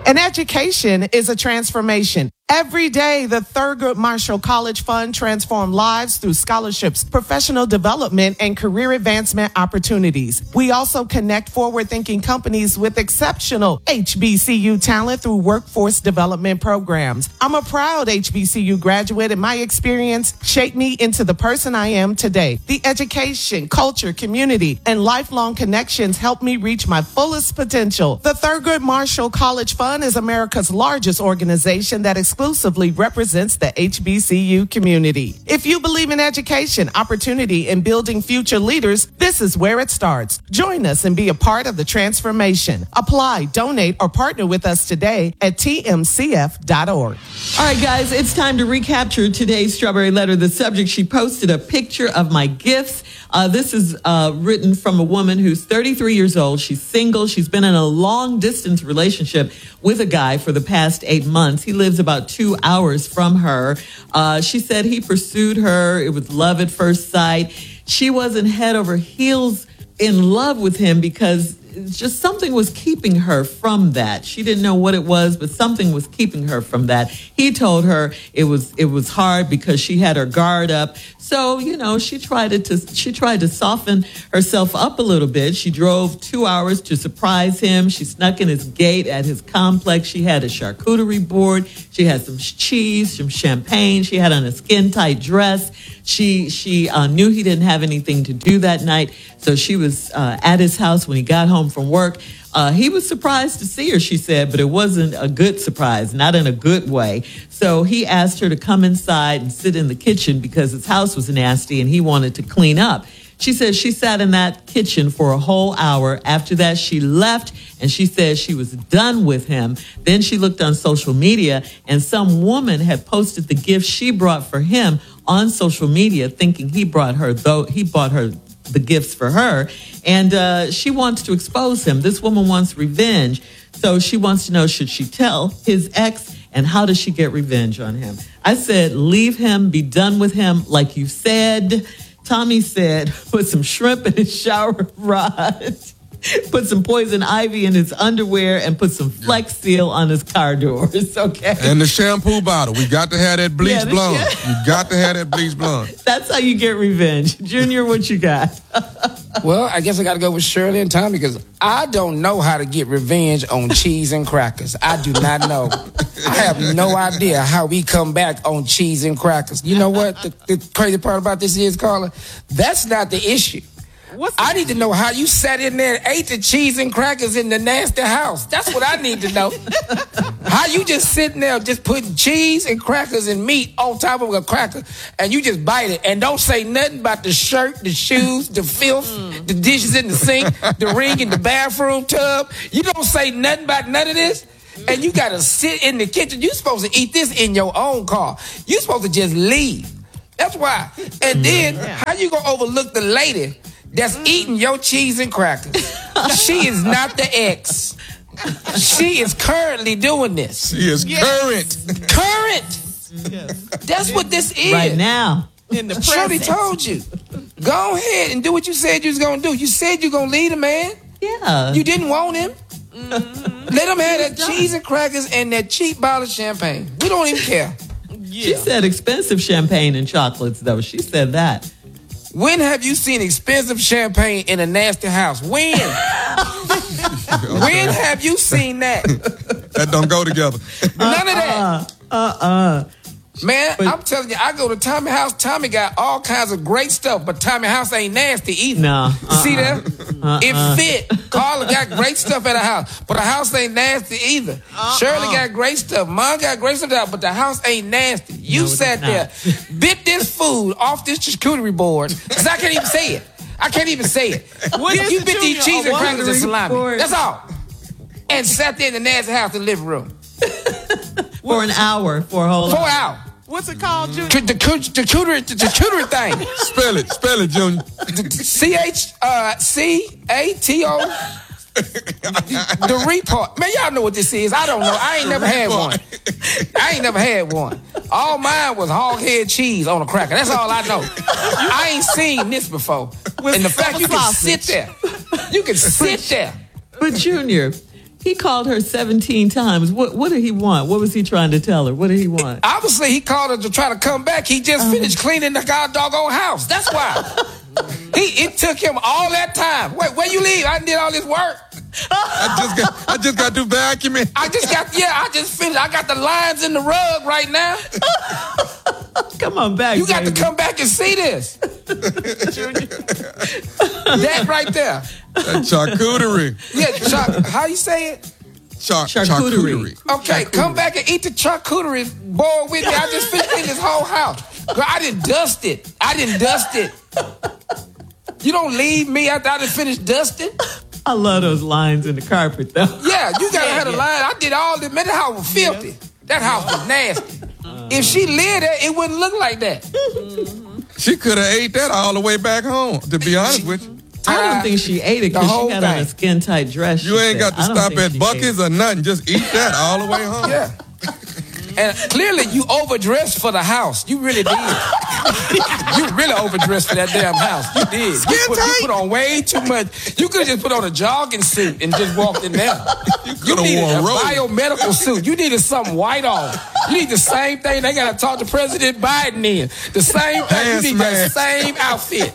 An education is a transformation. Every day, the Thurgood Marshall College Fund transforms lives through scholarships, professional development, and career advancement opportunities. We also connect forward-thinking companies with exceptional HBCU talent through workforce development programs. I'm a proud HBCU graduate, and my experience shaped me into the person I am today. The education, culture, community, and lifelong connections helped me reach my fullest potential. The Thurgood Marshall College Fund is America's largest organization that exclusively represents the HBCU community. If you believe in education, opportunity, and building future leaders, this is where it starts. Join us and be a part of the transformation. Apply, donate, or partner with us today at tmcf.org. All right, guys, it's time to recapture today's Strawberry Letter. The subject, she posted a picture of my gifts. This is written from a woman who's 33 years old. She's single. She's been in a long-distance relationship with a guy for the past 8 months. He lives about 2 hours from her. She said he pursued her. It was love at first sight. She wasn't head over heels in love with him because just something was keeping her from that. She didn't know what it was, but something was keeping her from that. He told her it was hard because she had her guard up. So, she tried to soften herself up a little bit. She drove 2 hours to surprise him. She snuck in his gate at his complex. She had a charcuterie board. She had some cheese, some champagne. She had on a skin-tight dress. She knew he didn't have anything to do that night, so she was at his house when he got home from work. He was surprised to see her, she said, but it wasn't a good surprise, not in a good way. So he asked her to come inside and sit in the kitchen because his house was nasty and he wanted to clean up. She said she sat in that kitchen for a whole hour. After that, she left, and she said she was done with him. Then she looked on social media, and some woman had posted the gift she brought for him on social media, thinking he bought her the gifts for her, and she wants to expose him. This woman wants revenge, so she wants to know, should she tell his ex, and how does she get revenge on him? I said, leave him, be done with him, like you said. Tommy said, put some shrimp in his shower rod, put some poison ivy in his underwear, and put some Flex Seal on his car doors, okay? And the shampoo bottle. We got to have that bleach blonde. You got to have that bleach blonde. That's how you get revenge. Junior, what you got? Well, I guess I got to go with Shirley and Tommy because I don't know how to get revenge on cheese and crackers. I do not know. I have no idea how we come back on cheese and crackers. You know what the crazy part about this is, Carla? That's not the issue. I need to know how you sat in there and ate the cheese and crackers in the nasty house. That's what I need to know. How you just sitting there just putting cheese and crackers and meat on top of a cracker and you just bite it and don't say nothing about the shirt, the shoes, the filth, the dishes in the sink, the ring in the bathroom tub. You don't say nothing about none of this. And you got to sit in the kitchen. You're supposed to eat this in your own car. You're supposed to just leave. That's why. And then how you going to overlook the lady that's eating your cheese and crackers? She is not the ex. She is currently doing this. She is current. That's what this is. Right now. In the Shirley told you. Go ahead and do what you said you was going to do. You said you going to leave the man. Yeah. You didn't want him. Let him have that cheese and crackers and that cheap bottle of champagne. We don't even care. She said expensive champagne and chocolates, though. She said that. When have you seen expensive champagne in a nasty house? When? When have you seen that? That don't go together. None of that. Man, I'm telling you, I go to Tommy house. Tommy got all kinds of great stuff, but Tommy house ain't nasty either. No. See that? It fit. Carla got great stuff at her house, but the house ain't nasty either. Shirley got great stuff. Mom got great stuff, but the house ain't nasty. You sat there, bit this food off this charcuterie board, because I can't even say it. You bit these cheese and crackers and salami. That's all. And sat there in the nasty house in the living room. For an hour, for a whole 4 hours. What's it called, Junior? The charcuterie thing. Spell it, Junior. CHCATO. The report. Man, y'all know what this is. I don't know. I ain't never had one. All mine was hog head cheese on a cracker. That's all I know. I ain't seen this before. And the fact you can sit there. You can sit there. But Junior, He called her 17 times. What did he want? What was he trying to tell her? What did he want? Obviously, he called her to try to come back. He just finished cleaning the doggone house. That's why. It took him all that time. Wait, where you leave? I did all this work. I just got to vacuuming. I just finished. I got the lines in the rug right now. Come on back, You got baby. to come back and see this. That right there. That charcuterie. Yeah, how you say it? Charcuterie. Okay, come back and eat the charcuterie. Boy, with me. I just finished cleaning this whole house. Girl, I didn't dust it. You don't leave me after I done finished dusting. I love those lines in the carpet, though. Yeah, you gotta have a line. I did all this. Man, that house was filthy. That house was nasty. If she lived there, it wouldn't look like that. She could have ate that all the way back home, to be honest with you. I don't think she ate it because she had on a skin-tight dress. You ain't got to stop at Buc-ee's or nothing. Just eat that all the way home. Yeah. And clearly, you overdressed for the house. You really did. You really overdressed for that damn house. You did. You put on way too much. You could have just put on a jogging suit and just walked in there. You needed a biomedical suit. You needed something white on. You need the same thing they got to talk to President Biden in. The same thing. You need the same outfit.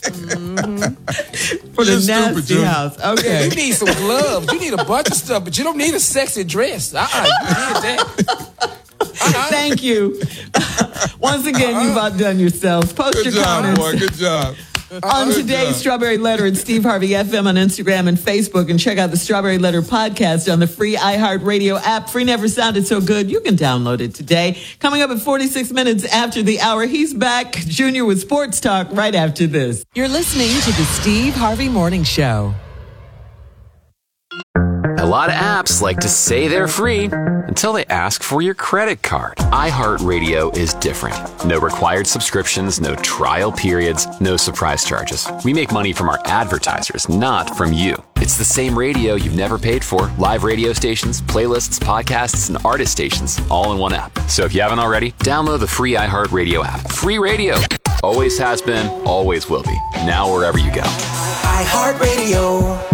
For the nasty house. Okay. Yeah, you need some gloves. You need a bunch of stuff, but you don't need a sexy dress. You did that. Thank you. Once again, you've outdone yourselves. Post your comments. Good job. On today's Strawberry Letter at Steve Harvey FM on Instagram and Facebook, and check out the Strawberry Letter podcast on the free iHeartRadio app. Free never sounded so good. You can download it today. Coming up at 46 minutes after the hour, he's back. Junior with Sports Talk right after this. You're listening to the Steve Harvey Morning Show. A lot of apps like to say they're free until they ask for your credit card. iHeartRadio is different. No required subscriptions, no trial periods, no surprise charges. We make money from our advertisers, not from you. It's the same radio you've never paid for. Live radio stations, playlists, podcasts, and artist stations, all in one app. So if you haven't already, download the free iHeartRadio app. Free radio. Always has been, always will be. Now wherever you go. iHeartRadio.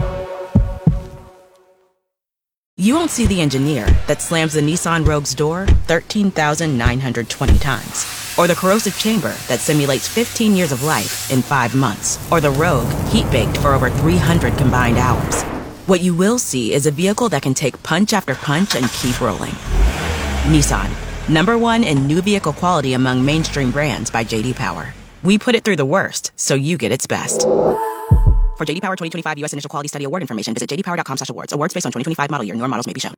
You won't see the engineer that slams the Nissan Rogue's door 13,920 times. Or the corrosive chamber that simulates 15 years of life in 5 months. Or the Rogue heat-baked for over 300 combined hours. What you will see is a vehicle that can take punch after punch and keep rolling. Nissan, #1 in new vehicle quality among mainstream brands by J.D. Power. We put it through the worst, so you get its best. For J.D. Power 2025 U.S. Initial Quality Study Award information, visit jdpower.com/awards. Awards based on 2025 model year. Newer models may be shown.